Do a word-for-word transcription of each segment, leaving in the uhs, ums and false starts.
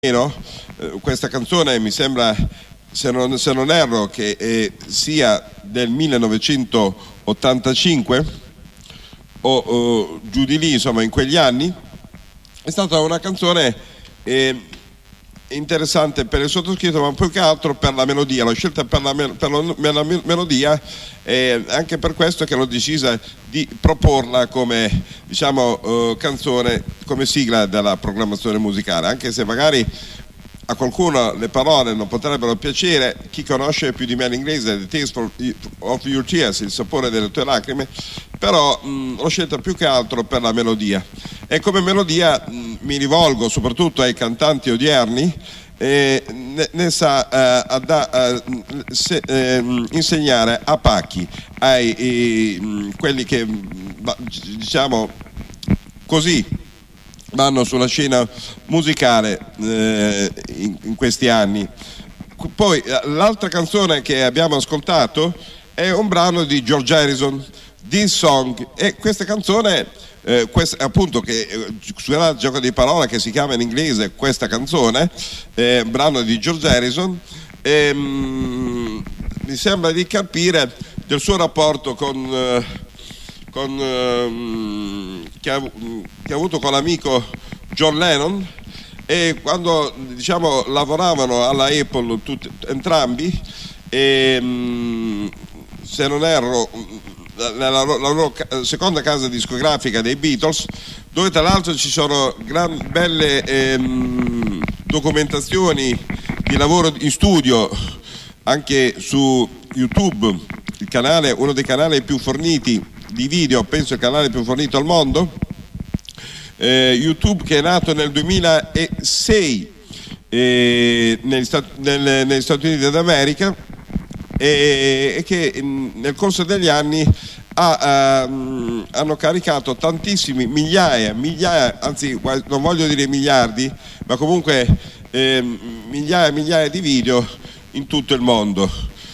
Eh, questa canzone mi sembra, se non, se non erro, che eh, sia del millenovecentottantacinque o, o giù di lì, insomma, in quegli anni. È stata una canzone eh, interessante per il sottoscritto, ma più che altro per la melodia. L'ho scelta per la, per la melodia, eh, anche per questo che l'ho decisa di proporla come, diciamo, eh, canzone, come sigla della programmazione musicale, anche se magari a qualcuno le parole non potrebbero piacere. Chi conosce più di me l'inglese, The Taste of Your Tears, il sapore delle tue lacrime, però mh, l'ho scelta più che altro per la melodia, e come melodia mh, mi rivolgo soprattutto ai cantanti odierni. Eh, ne, ne sa eh, ad, eh, se, eh, insegnare a pacchi ai eh, quelli che, diciamo così, vanno sulla scena musicale eh, in, in questi anni. Poi l'altra canzone che abbiamo ascoltato è un brano di George Harrison, This Song, e questa canzone Eh, questa, appunto, che eh, suona il gioco di parole, che si chiama in inglese Questa canzone, è un brano di George Harrison, e, mm, mi sembra di capire del suo rapporto con, eh, con eh, che, ha, che ha avuto con l'amico John Lennon, e quando, diciamo, lavoravano alla Apple tutti, entrambi, e, mm, se non erro La, la, la loro seconda casa discografica dei Beatles, dove tra l'altro ci sono gran, belle ehm, documentazioni di lavoro in studio anche su YouTube, il canale, uno dei canali più forniti di video, penso il canale più fornito al mondo, eh, YouTube, che è nato nel duemilasei eh, negli, Stati, nel, negli Stati Uniti d'America, e che nel corso degli anni ha, uh, hanno caricato tantissimi, migliaia, migliaia, anzi non voglio dire miliardi, ma comunque eh, migliaia e migliaia di video in tutto il mondo.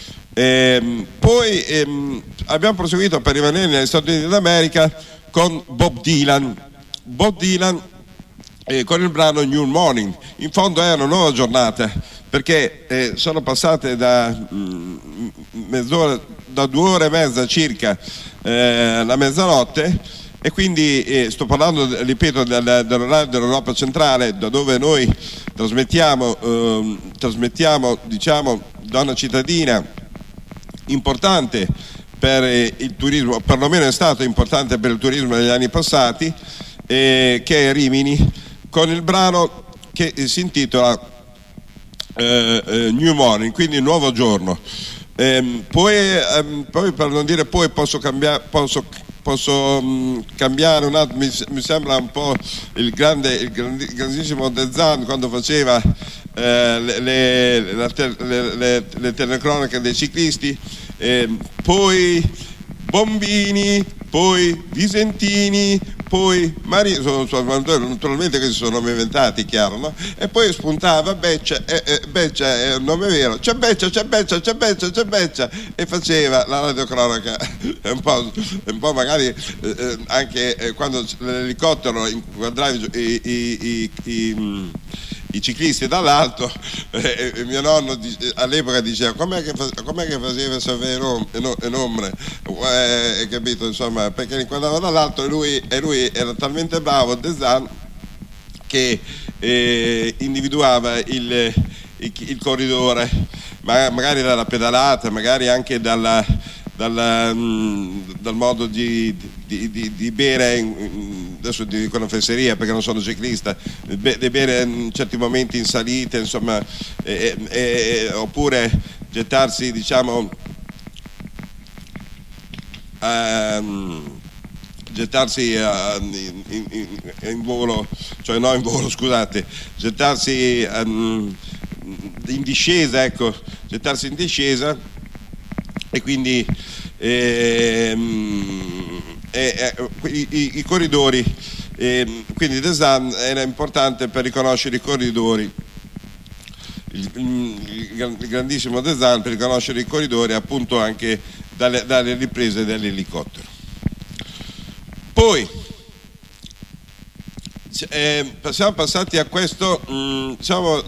E poi ehm, abbiamo proseguito per rimanere negli Stati Uniti d'America con Bob Dylan. Bob Dylan eh, con il brano New Morning. In fondo è una nuova giornata, perché eh, sono passate da mh, mezz'ora, da due ore e mezza circa eh, la mezzanotte, e quindi eh, sto parlando, ripeto, dell'orario dell'Europa centrale, da dove noi trasmettiamo, eh, trasmettiamo, diciamo, da una cittadina importante per eh, il turismo, perlomeno è stato importante per il turismo negli anni passati, eh, che è Rimini, con il brano che si intitola Uh, uh, New Morning, quindi nuovo giorno. Um, poi, um, poi per non dire poi posso cambiare, posso, posso um, cambiare un attimo. Mi, mi sembra un po' il grande, il grandi, grandissimo De Zan quando faceva uh, le, le, le, le, le telecronache dei ciclisti. Um, poi Bombini, poi Visentini, poi Maria, sono, sono, naturalmente questi sono nomi inventati, chiaro, no? E poi spuntava Beccia, eh, eh, Beccia è un nome vero, c'è Beccia, c'è Beccia, c'è Beccia, c'è Beccia, e faceva la radiocronaca un po', un po' magari eh, anche eh, quando l'elicottero inquadrava i, i, i, i, i ciclisti dall'alto, eh, eh, mio nonno dice, all'epoca diceva com'è che, fa, com'è che faceva sapere in ombre, eh, capito, insomma, perché li inquadrava dall'alto, e lui, e lui era talmente bravo, De Zan, che eh, individuava il, il, il corridore, ma, magari dalla pedalata, magari anche dalla, dalla, mh, dal modo di, di, di, di bere, in, adesso dico una fesseria perché non sono ciclista, di bere in certi momenti in salita, insomma, eh, eh, oppure gettarsi, diciamo, um, gettarsi uh, in, in, in volo, cioè no in volo, scusate, gettarsi um, in discesa, ecco, gettarsi in discesa, e quindi ehm, eh, eh, i, i, i corridori, eh, quindi De Zan era importante per riconoscere i corridori, il, il, il grandissimo De Zan per riconoscere i corridori, appunto, anche dalle, dalle riprese dell'elicottero. Poi Eh, siamo passati a questo, mh, diciamo,